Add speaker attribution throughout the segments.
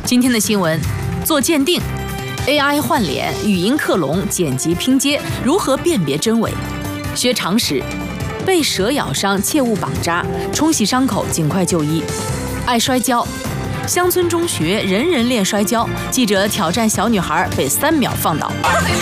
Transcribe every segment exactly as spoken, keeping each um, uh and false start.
Speaker 1: 今天的新闻，做鉴定 ，A I 换脸、语音克隆、剪辑拼接，如何辨别真伪？学常识，被蛇咬伤切勿绑扎，冲洗伤口尽快就医。爱摔跤，乡村中学人人练摔跤，记者挑战小女孩被三秒放倒。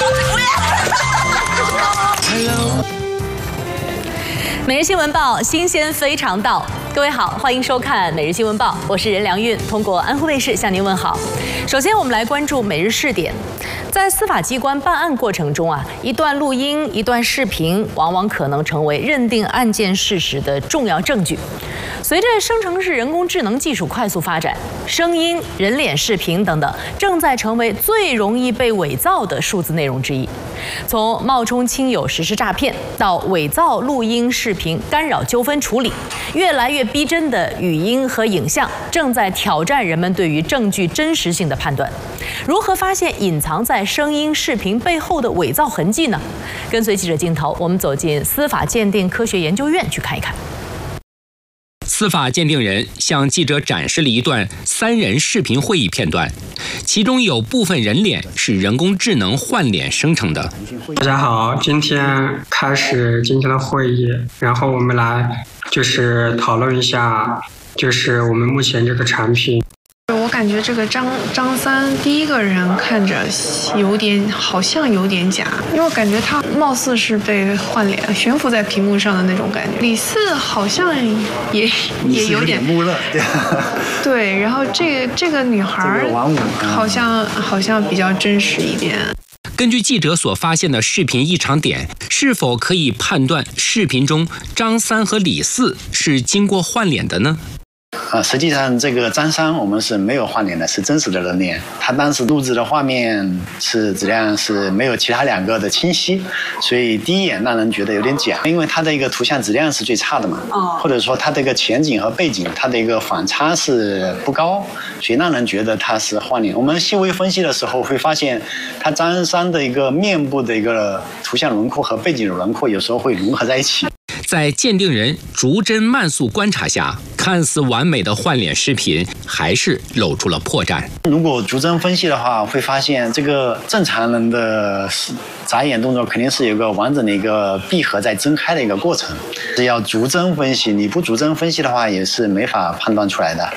Speaker 1: 每日新闻报，新鲜非常到。各位好，欢迎收看每日新闻报，我是任良韵，通过安徽卫视向您问好。首先，我们来关注每日试点。在司法机关办案过程中啊，一段录音、一段视频，往往可能成为认定案件事实的重要证据。随着生成式人工智能技术快速发展，声音、人脸视频等等，正在成为最容易被伪造的数字内容之一。从冒充亲友实施诈骗，到伪造录音、视频干扰纠纷处理，越来越逼真的语音和影像，正在挑战人们对于证据真实性的判断。如何发现隐藏在声音、视频背后的伪造痕迹呢？跟随记者镜头，我们走进司法鉴定科学研究院去看一看。
Speaker 2: 司法鉴定人向记者展示了一段三人视频会议片段，其中有部分人脸是人工智能换脸生成的。
Speaker 3: 大家好，今天开始今天的会议，然后我们来就是讨论一下，就是我们目前这个产品。
Speaker 4: 我感觉这个张张三第一个人看着有点，好像有点假，因为我感觉他貌似是被换脸悬浮在屏幕上的那种感觉。李四好像也也有点
Speaker 5: 木讷，对。
Speaker 4: 对，然后这个这个女孩好像好像比较真实一点。
Speaker 2: 根据记者所发现的视频异常点，是否可以判断视频中张三和李四是经过换脸的呢？
Speaker 5: 啊，实际上这个张三我们是没有换脸的，是真实的人脸。他当时录制的画面是质量是没有其他两个的清晰，所以第一眼让人觉得有点假，因为它的一个图像质量是最差的嘛，或者说它的一个前景和背景它的一个反差是不高，所以让人觉得它是换脸。我们细微分析的时候会发现，他张三的一个面部的一个图像轮廓和背景的轮廓有时候会融合在一起。
Speaker 2: 在鉴定人逐帧慢速观察下，看似完美的换脸视频还是露出了破绽。
Speaker 5: 如果逐帧分析的话，会发现这个正常人的眨眼动作肯定是有个完整的一个闭合在睁开的一个过程，是要逐帧分析。你不逐帧分析的话，也是没法判断出来的。